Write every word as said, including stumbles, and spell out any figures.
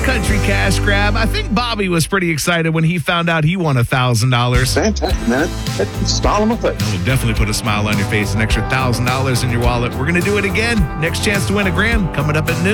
Country cash grab. I think Bobby was pretty excited when he found out he won one thousand dollars. Fantastic, man. That smile on my face. That will definitely put a smile on your face, an extra one thousand dollars in your wallet. We're going to do it again. Next chance to win a grand coming up at noon.